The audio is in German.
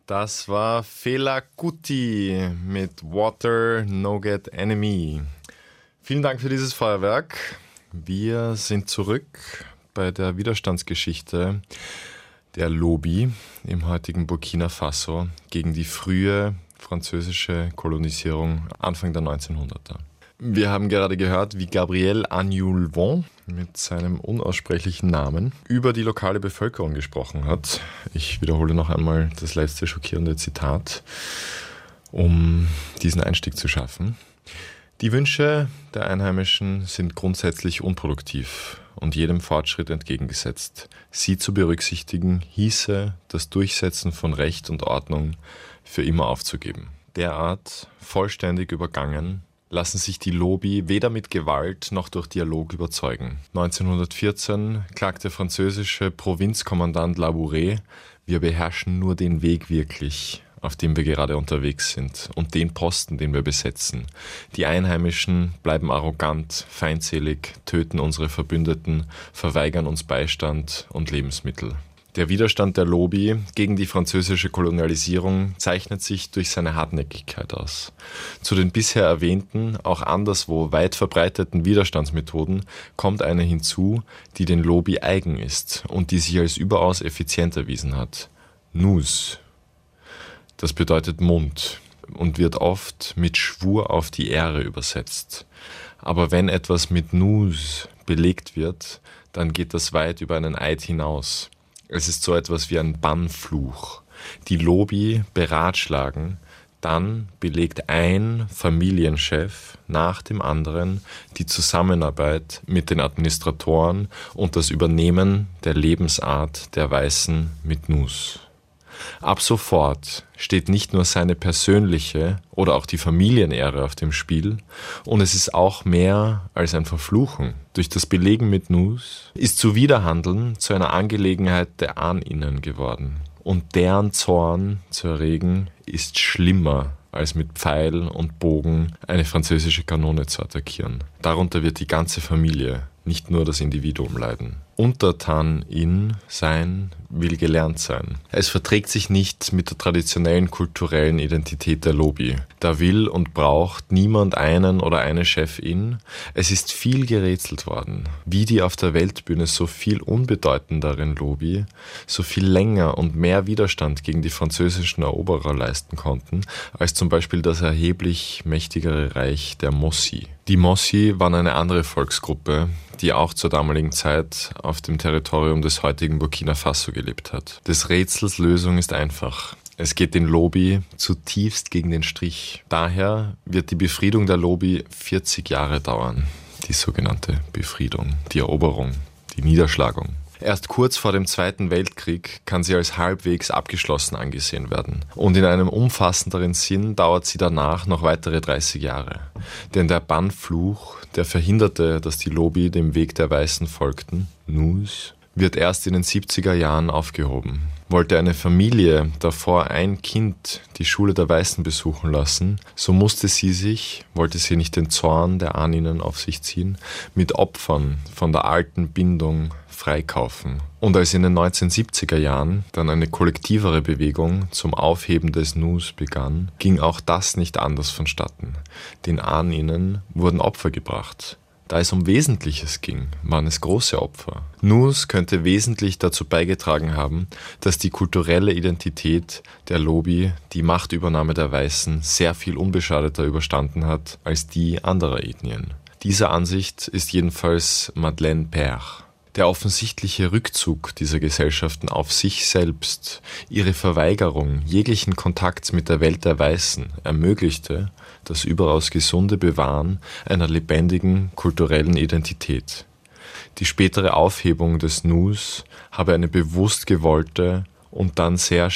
Das war Fela Kuti mit Water No Get Enemy. Vielen Dank für dieses Feuerwerk. Wir sind zurück bei der Widerstandsgeschichte der Lobi im heutigen Burkina Faso gegen die frühe französische Kolonisierung Anfang der 1900er. Wir haben gerade gehört, wie Gabriel Agnoulevent mit seinem unaussprechlichen Namen über die lokale Bevölkerung gesprochen hat. Ich wiederhole noch einmal das letzte schockierende Zitat, um diesen Einstieg zu schaffen. Die Wünsche der Einheimischen sind grundsätzlich unproduktiv und jedem Fortschritt entgegengesetzt. Sie zu berücksichtigen, hieße das Durchsetzen von Recht und Ordnung für immer aufzugeben. Derart vollständig übergangen lassen sich die Lobi weder mit Gewalt noch durch Dialog überzeugen. 1914 klagt der französische Provinzkommandant Labouret: Wir beherrschen nur den Weg wirklich, auf dem wir gerade unterwegs sind, und den Posten, den wir besetzen. Die Einheimischen bleiben arrogant, feindselig, töten unsere Verbündeten, verweigern uns Beistand und Lebensmittel. Der Widerstand der Lobi gegen die französische Kolonialisierung zeichnet sich durch seine Hartnäckigkeit aus. Zu den bisher erwähnten, auch anderswo weit verbreiteten Widerstandsmethoden kommt eine hinzu, die den Lobi eigen ist und die sich als überaus effizient erwiesen hat: Nous. Das bedeutet Mund und wird oft mit Schwur auf die Ehre übersetzt. Aber wenn etwas mit Nous belegt wird, dann geht das weit über einen Eid hinaus. Es ist so etwas wie ein Bannfluch. Die Lobi beratschlagen, dann belegt ein Familienchef nach dem anderen die Zusammenarbeit mit den Administratoren und das Übernehmen der Lebensart der Weißen mit Nous. Ab sofort steht nicht nur seine persönliche oder auch die Familienehre auf dem Spiel, und es ist auch mehr als ein Verfluchen. Durch das Belegen mit Nous ist Zuwiderhandeln zu einer Angelegenheit der Ahninnen geworden. Und deren Zorn zu erregen ist schlimmer, als mit Pfeil und Bogen eine französische Kanone zu attackieren. Darunter wird die ganze Familie, nicht nur das Individuum, leiden. Untertanin sein will gelernt sein. Es verträgt sich nicht mit der traditionellen kulturellen Identität der Lobi. Da will und braucht niemand einen oder eine Chefin. Es ist viel gerätselt worden, wie die auf der Weltbühne so viel unbedeutenderen Lobi so viel länger und mehr Widerstand gegen die französischen Eroberer leisten konnten, als zum Beispiel das erheblich mächtigere Reich der Mossi. Die Mossi waren eine andere Volksgruppe, die auch zur damaligen Zeit auf dem Territorium des heutigen Burkina Faso gelebt hat. Des Rätsels Lösung ist einfach. Es geht den Lobi zutiefst gegen den Strich. Daher wird die Befriedung der Lobi 40 Jahre dauern. Die sogenannte Befriedung, die Eroberung, die Niederschlagung. Erst kurz vor dem Zweiten Weltkrieg kann sie als halbwegs abgeschlossen angesehen werden. Und in einem umfassenderen Sinn dauert sie danach noch weitere 30 Jahre. Denn der Bannfluch, der verhinderte, dass die Lobi dem Weg der Weißen folgten, Nous, wird erst in den 70er Jahren aufgehoben. Wollte eine Familie davor ein Kind die Schule der Weißen besuchen lassen, so musste sie sich, wollte sie nicht den Zorn der Ahninnen auf sich ziehen, mit Opfern von der alten Bindung freikaufen. Und als in den 1970er Jahren dann eine kollektivere Bewegung zum Aufheben des Nous begann, ging auch das nicht anders vonstatten. Den Ahninnen wurden Opfer gebracht. Da es um Wesentliches ging, waren es große Opfer. Nous könnte wesentlich dazu beigetragen haben, dass die kulturelle Identität der Lobi die Machtübernahme der Weißen sehr viel unbeschadeter überstanden hat als die anderer Ethnien. Dieser Ansicht ist jedenfalls Madeleine Père. Der offensichtliche Rückzug dieser Gesellschaften auf sich selbst, ihre Verweigerung jeglichen Kontakts mit der Welt der Weißen ermöglichte das überaus gesunde Bewahren einer lebendigen kulturellen Identität. Die spätere Aufhebung des Nous habe eine bewusst gewollte und dann sehr